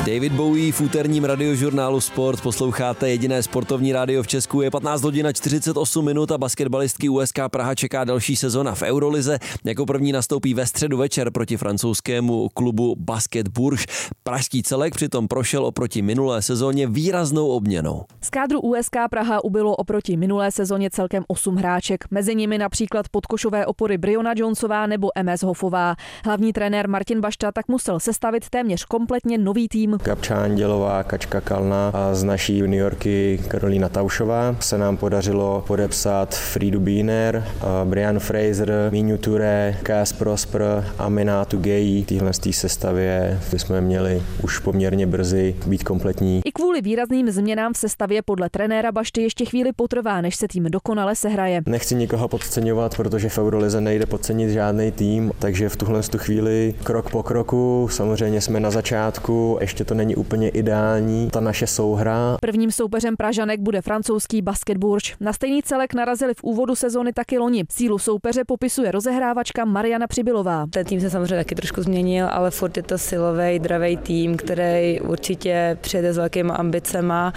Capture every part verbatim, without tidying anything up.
David Bowie v úterním radiožurnálu Sport. Posloucháte jediné sportovní rádio v Česku. Je patnáct hodin a čtyřicet osm minut a basketbalistky U S K Praha čeká další sezona v Eurolize. Jako první nastoupí ve středu večer proti francouzskému klubu Basket Bourges. Pražský celek přitom prošel oproti minulé sezóně výraznou obměnou. Z kádru U S K Praha ubylo oproti minulé sezóně celkem osm hráček. Mezi nimi například podkošové opory Brionna Jonesová nebo M S Hoffová. Hlavní trenér Martin Bašta tak musel sestavit téměř kompletně nový tým. Gabča Andělová, Kačka Kalna a z naší juniorky Karolína Taušová se nám podařilo podepsat Fridu Biener, Brian Fraser, Míňu Touré, Cas Prosper a Minatou Geji. V téhle sestavě jsme měli už poměrně brzy být kompletní. I kvůli výrazným změnám v sestavě podle trenéra Bašty ještě chvíli potrvá, než se tým dokonale sehraje. Nechci nikoho podceňovat, protože v Eurolize nejde podcenit žádný tým, takže v tuhle chvíli krok po kroku, samozřejmě jsme na začátku, ještě to není úplně ideální, ta naše souhra. Prvním soupeřem Pražanek bude francouzský Basket Bourges. Na stejný celek narazili v úvodu sezony taky loni. Sílu soupeře popisuje rozehrávačka Mariana Přibylová. Ten tým se samozřejmě taky trošku změnil, ale furt je to silový, dravý tým, který určitě přijede s velkýma ambicema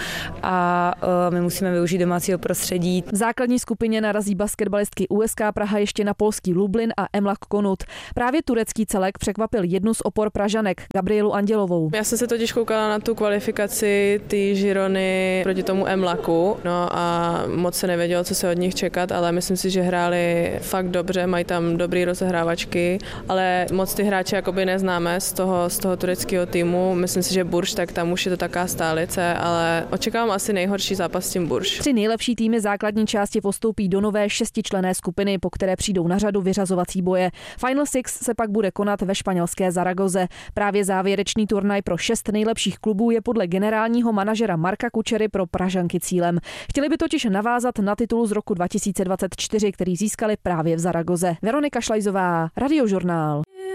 a my musíme využít domácího prostředí. V základní skupině narazí basketbalistky U S K Praha ještě na polský Lublin a Emlak Konut. Právě turecký celek překvapil jednu z opor Pražanek, Gabrielu Andělovou. Já jsem se totiž koukala na tu kvalifikaci ty Girony proti tomu Emlaku, no a moc se nevědělo, co se od nich čekat, ale myslím si, že hráli fakt dobře, mají tam dobrý rozehrávačky, ale moc ty hráče jakoby neznáme z toho, z toho tureckého týmu. Myslím si, že Bourges, tak tam už je to taká stálice, ale očekávám asi nejhorší zápas s tím Bourges. Tři nejlepší týmy základní části postoupí do nové šestičlenné skupiny, po které přijdou na řadu vyřazovací boje. Final Six se pak bude konat ve španělské Zaragoze. Právě závěrečný turnaj pro šest nejlepších klubů je podle generálního manažera Marka Kučery pro Pražanky cílem. Chtěli by totiž navázat na titul z roku dva tisíce dvacet čtyři, který získali právě v Zaragoze. Veronika Šlajzová, Radiožurnál.